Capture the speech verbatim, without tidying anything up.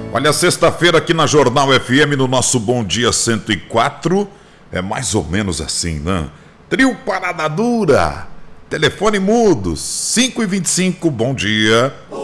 Olha, sexta-feira aqui na Jornal F M, no nosso Bom Dia cento e quatro, é mais ou menos assim, né? Trio Parada Dura, telefone mudo, cinco e vinte e cinco, bom dia. Bom